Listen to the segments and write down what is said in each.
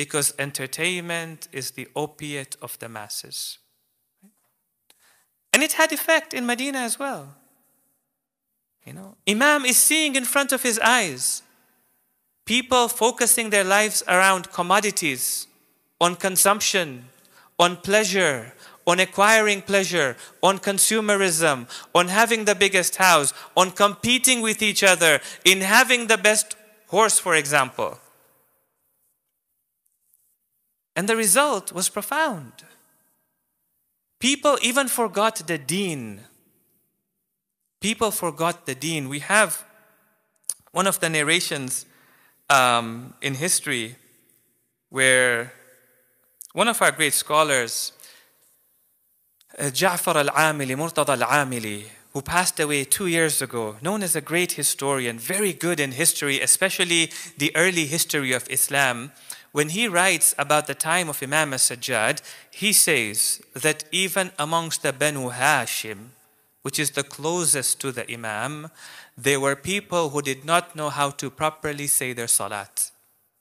because entertainment is the opiate of the masses. And it had effect in Medina as well. Imam is seeing in front of his eyes people focusing their lives around commodities, on consumption, on pleasure, on acquiring pleasure, on consumerism, on having the biggest house, on competing with each other, in having the best horse, for example. And the result was profound. People even forgot the deen. People forgot the deen. We have one of the narrations in history where one of our great scholars, Ja'far al-Amili, Murtada al-Amili, who passed away 2 years ago, known as a great historian, very good in history, especially the early history of Islam. When he writes about the time of Imam al-Sajjad, he says that even amongst the Banu Hashim, which is the closest to the Imam, there were people who did not know how to properly say their salat.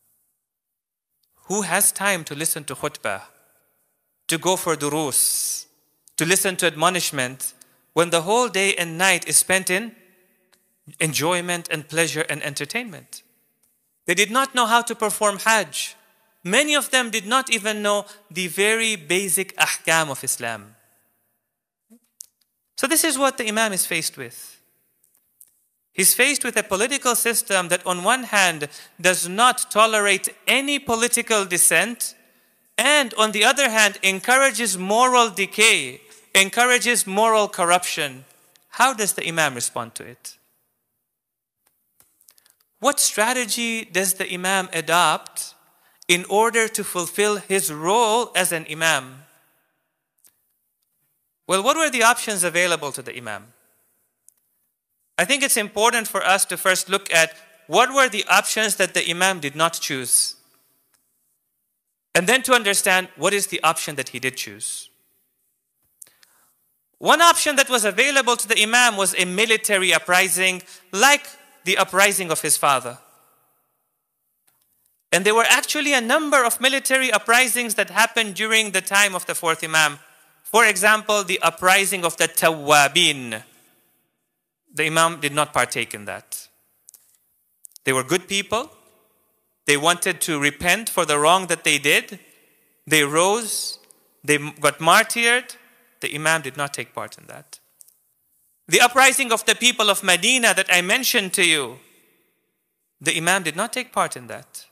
Who has time to listen to khutbah, to go for durus, to listen to admonishment, when the whole day and night is spent in enjoyment and pleasure and entertainment? They did not know how to perform Hajj. Many of them did not even know the very basic ahkam of Islam. So this is what the Imam is faced with. He's faced with a political system that on one hand does not tolerate any political dissent, and on the other hand encourages moral decay, encourages moral corruption. How does the Imam respond to it? What strategy does the Imam adopt in order to fulfill his role as an Imam? Well, what were the options available to the Imam? I think it's important for us to first look at what were the options that the Imam did not choose, and then to understand what is the option that he did choose. One option that was available to the Imam was a military uprising, like the uprising of his father. And there were actually a number of military uprisings that happened during the time of the fourth Imam. For example, the uprising of the Tawwabin. The Imam did not partake in that. They were good people. They wanted to repent for the wrong that they did. They rose. They got martyred. The Imam did not take part in that. The uprising of the people of Medina that I mentioned to you, the Imam did not take part in that.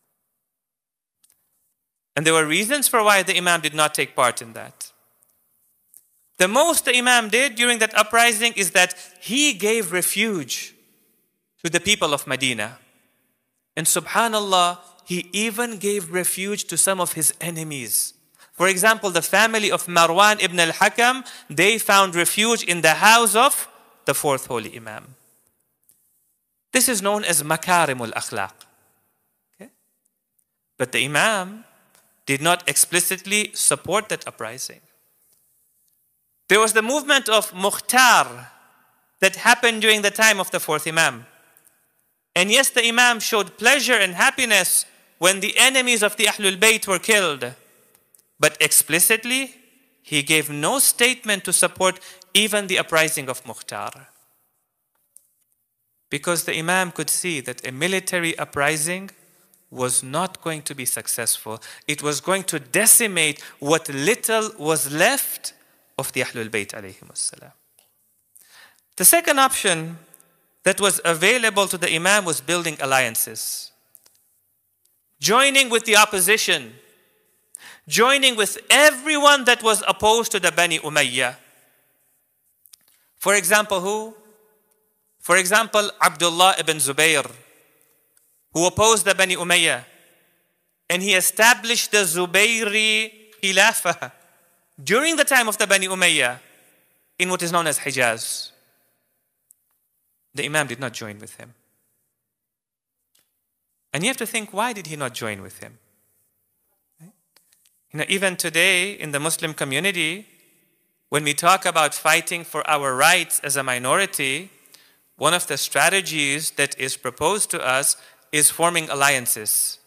And there were reasons for why the Imam did not take part in that. The most the Imam did during that uprising is that he gave refuge to the people of Medina. And subhanallah, he even gave refuge to some of his enemies. For example, the family of Marwan ibn al-Hakam, they found refuge in the house of the fourth holy Imam. This is known as makarimul akhlaq. Okay? But the Imam did not explicitly support that uprising. There was the movement of Mukhtar that happened during the time of the fourth Imam. And yes, the Imam showed pleasure and happiness when the enemies of the Ahlul Bayt were killed. But explicitly, he gave no statement to support even the uprising of Mukhtar. Because the Imam could see that a military uprising was not going to be successful. It was going to decimate what little was left of the Ahlul Bayt alayhimus salam. The second option that was available to the Imam was building alliances. Joining with the opposition. Joining with everyone that was opposed to the Bani Umayyah. For example, who? For example, Abdullah ibn Zubayr, who opposed the Bani Umayyah. And he established the Zubayri Khilafah during the time of the Bani Umayyah in what is known as Hijaz. The Imam did not join with him. And you have to think, why did he not join with him? Even today in the Muslim community, when we talk about fighting for our rights as a minority, one of the strategies that is proposed to us is forming alliances.